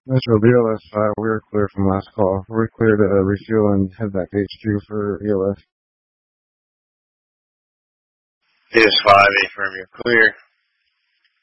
Metro BLS 5, we are clear from last call. We're clear to refuel and head back to HQ for ELF. BS 5, affirm, you're clear.